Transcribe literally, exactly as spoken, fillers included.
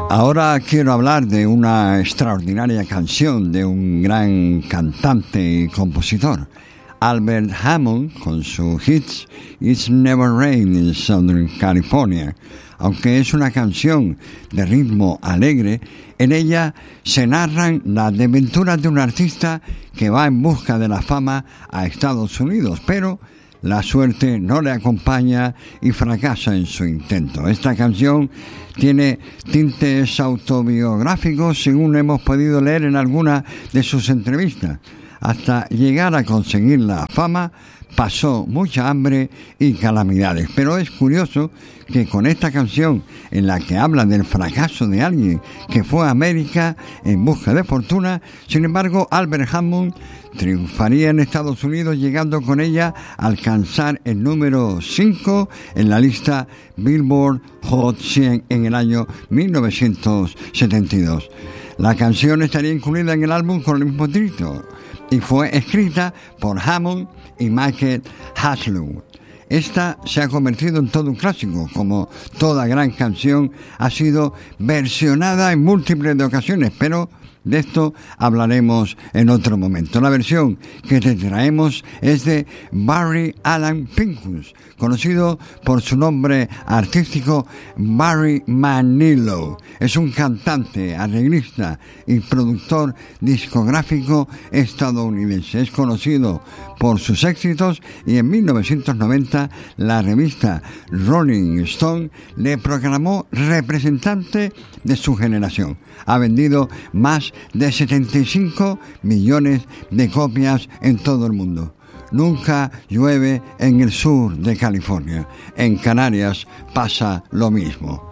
Ahora quiero hablar de una extraordinaria canción de un gran cantante y compositor, Albert Hammond, con su hits It's Never Rain in Southern California. Aunque es una canción de ritmo alegre, en ella se narran las desventuras de un artista que va en busca de la fama a Estados Unidos, pero la suerte no le acompaña y fracasa en su intento. Esta canción tiene tintes autobiográficos, según hemos podido leer en alguna de sus entrevistas. Hasta llegar a conseguir la fama, pasó mucha hambre y calamidades. Pero es curioso que con esta canción, en la que habla del fracaso de alguien que fue a América en busca de fortuna, sin embargo, Albert Hammond triunfaría en Estados Unidos, llegando con ella a alcanzar el número cinco en la lista Billboard Hot cien en el año mil novecientos setenta y dos. La canción estaría incluida en el álbum con el mismo título y fue escrita por Hammond y Michael Haslewood. Esta se ha convertido en todo un clásico. Como toda gran canción, ha sido versionada en múltiples de ocasiones, pero de esto hablaremos en otro momento. La versión que te traemos es de Barry Allen Pincus, conocido por su nombre artístico Barry Manilow. Es un cantante, arreglista y productor discográfico estadounidense. Es conocido por sus éxitos y en mil novecientos noventa la revista Rolling Stone le proclamó representante de su generación. Ha vendido más de setenta y cinco millones de copias en todo el mundo. Nunca llueve en el sur de California. En Canarias pasa lo mismo.